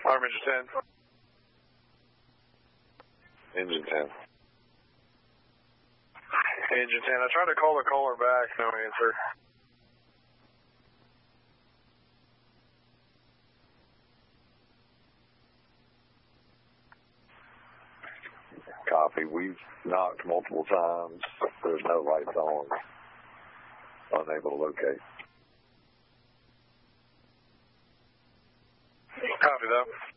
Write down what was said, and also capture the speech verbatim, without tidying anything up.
Arm engine ten. Engine ten. Engine ten. I tried to call the caller back, no answer. Copy. We've knocked multiple times. There's no lights on. Unable to locate. Copy that.